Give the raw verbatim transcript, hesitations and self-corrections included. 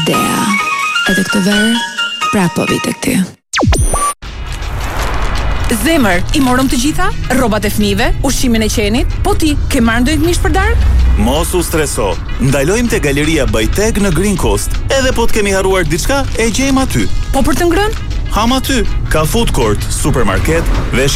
idea. Edhe këtë verë, prapë po vite këty. Zemër, i morëm të gjitha? Rrobat e fëmijëve, ushqimin e qenit? Po ti, ke marrë ndonjë mish për darkë? Mos u streso. Ndalojmë te Galeria Bajtek në Green Coast. Edhe po të kemi harruar diçka, e gjejmë aty. Po për të ngrënë? Ham aty. Ka food court, supermarket, vesh